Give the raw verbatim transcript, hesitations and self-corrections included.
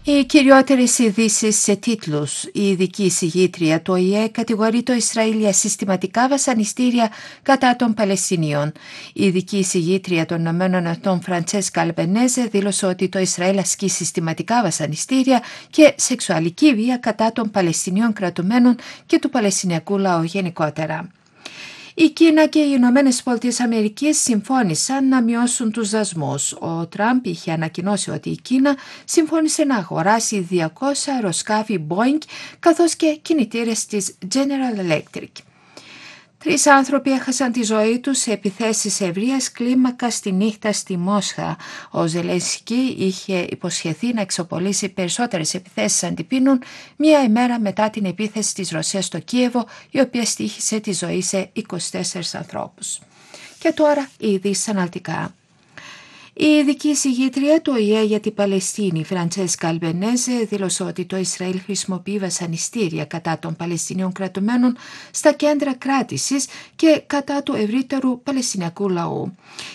Οι κυριότερες ειδήσεις σε τίτλους. Η ειδική εισηγήτρια του Ο Η Ε κατηγορεί το Ισραήλ για συστηματικά βασανιστήρια κατά των Παλαιστινίων. Η ειδική εισηγήτρια των Ηνωμένων Εθνών Φραντσέσκα Αλμπενέζε δήλωσε ότι το Ισραήλ ασκεί συστηματικά βασανιστήρια και σεξουαλική βία κατά των Παλαιστινίων κρατουμένων και του Παλαιστινιακού λαού γενικότερα. Η Κίνα και οι Ηνωμένες Πολιτείες Αμερικής συμφώνησαν να μειώσουν τους δασμούς. Ο Τραμπ είχε ανακοινώσει ότι η Κίνα συμφώνησε να αγοράσει διακόσια αεροσκάφη Boeing καθώς και κινητήρες της General Electric. Τρεις άνθρωποι έχασαν τη ζωή τους σε επιθέσεις ευρείας κλίμακας τη νύχτα στη Μόσχα. Ο Ζελένσκι είχε υποσχεθεί να εξοπολίσει περισσότερες επιθέσεις αντιπίνων μία ημέρα μετά την επίθεση της Ρωσίας στο Κίεβο, η οποία στοίχησε τη ζωή σε είκοσι τέσσερις ανθρώπους. Και τώρα οι ειδήσεις αναλυτικά. Η ειδική εισηγήτρια του Ο Η Ε για την Παλαιστίνη, Φραντσέσκα Αλμπενέζε, δήλωσε ότι το Ισραήλ χρησιμοποιεί βασανιστήρια κατά των Παλαιστινίων κρατουμένων στα κέντρα κράτησης και κατά του ευρύτερου Παλαιστινιακού λαού.